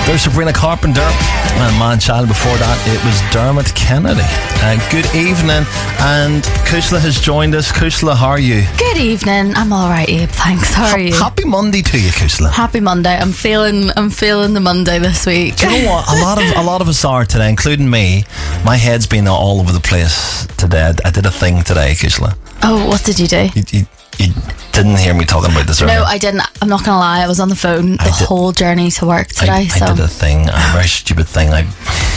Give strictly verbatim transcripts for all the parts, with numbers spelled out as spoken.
There's Sabrina Carpenter and Man Child. Before that, it was Dermot Kennedy. Uh, good evening, and Kusla has joined us. Kusla, how are you? Good evening. I'm all right, Abe. Thanks. How are you? Happy Monday to you, Kusla. Happy Monday. I'm feeling. I'm feeling the Monday this week. Do you know what? A lot of a lot of us are today, including me. My head's been all over the place today. I did a thing today, Kusla. Oh, what did you do? You, you, you didn't hear me talking about this earlier. No, I didn't. I'm not gonna lie. I was on the phone the did, whole journey to work today. I, so I did a thing, a very stupid thing. I,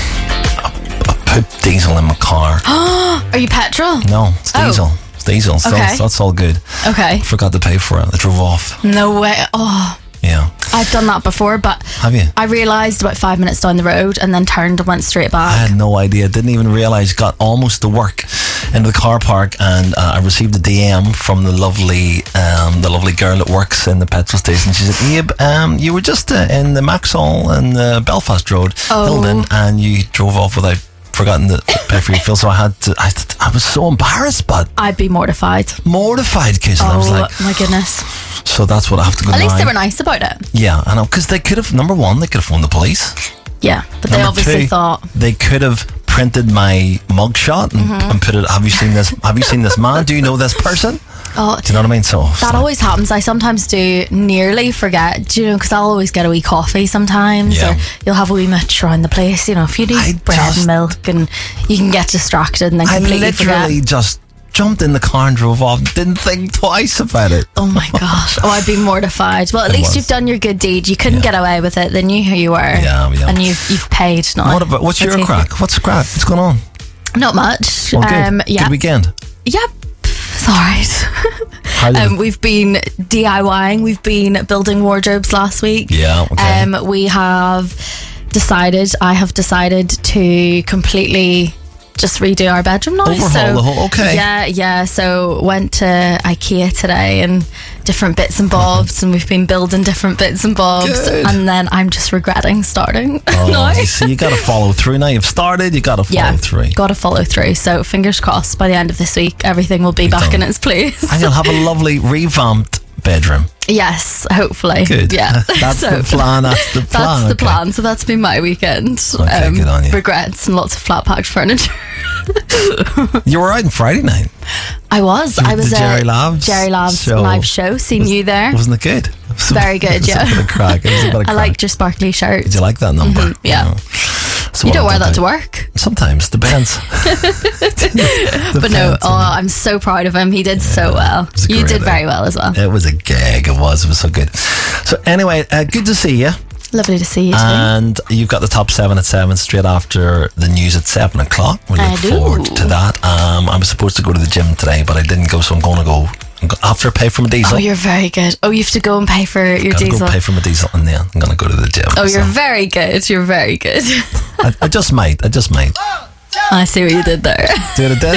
I, I put diesel in my car. Are you petrol? No, it's Oh. diesel. It's diesel. So Okay. that's, that's all good. Okay. Forgot to pay for it. I drove off. No way. Oh, Yeah. I've done that before, but Have you? I realised about five minutes down the road and then turned and went straight I back. had no idea. Didn't even realise. Got almost to work into the car park, and uh, I received a D M from the lovely, um, the lovely girl that works in the petrol station. She said, "Abe, um, you were just uh, in the Maxall in uh, Belfast Road, Oh. Hilden, and you drove off without forgotten to pay for your fuel." So I had to. I, I was so embarrassed, but I'd be mortified. mortified, kids. And I was Oh like, my goodness. so that's what I have to go. At least now. they were nice about it. Yeah, I know, because they could have. Number one, they could have phoned the police. Yeah, but they Number obviously two, thought. they could have printed my mugshot and, Mm-hmm. and put it. Have you seen this? Have you seen this man? Do you know this person? Oh, Do you know what I mean? So it's that like, always happens. I sometimes do nearly forget, do you know, because I'll always get a wee coffee sometimes, Yeah. or you'll have a wee mitch around the place, you know, if you do I bread just- and milk, and you can get distracted and then I completely literally forget. just jumped in the car and drove off. Didn't think twice about it. Oh my gosh. Oh, I'd be mortified. Well, at It least was. you've done your good deed. You couldn't Yeah. get away with it. They knew who you were. Yeah, yeah. And you've you've paid now. What about what's I your take crack? What's the crack? What's going on? it. Not much. Well, good. Um, yeah. Good weekend. Yep. It's all right. How did Um, it- we've been DIYing. We've been building wardrobes last week. Yeah, okay. Um, we have decided. I have decided to completely just redo our bedroom now. Overhaul so, the whole- okay. Yeah, yeah. So went to IKEA today and different bits and bobs, and we've been building different bits and bobs. Good. And then I'm just regretting starting. Oh, now. you see, you got to follow through. Now you've started, you got to follow Yeah, through. got to follow through. So fingers crossed, by the end of this week, everything will be back done. in its place. And you'll have a lovely revamped bedroom. Yes, hopefully. Good. Yeah. That's So, the plan. That's the plan. That's the okay. plan. So that's been my weekend. Um, Okay, good on you. Regrets and lots of flat packed furniture. You were out on Friday night. I was. The- I was the at Jerry Labs Jerry Labs show. live show. Seen you there. Wasn't it good? It was a- Very good, it was yeah. A bit of crack. It was a bit of I crack. liked your sparkly shirt. Did you like that number? Mhm, yeah. So You what don't I wear that do- to work. Sometimes, depends. But no, oh, I'm so proud of him. He did so well. was a You great did very day. well as well. It was a gag. It was. It was so good. So anyway, uh, good to see you. Lovely to see you too. And you've got the top seven at seven straight after the news at seven o'clock. We I look do. forward to that. Um, I was supposed to go to the gym today, but I didn't go, so I'm going to go I'm go- after I pay for my diesel. Oh, you're very good. Oh, you have to go and pay for your Gotta diesel. go pay for my diesel, and then I'm going to go to the gym. Oh, you're So very good. You're very good. I, I just might. I just might. I see what you did there. Do what I did.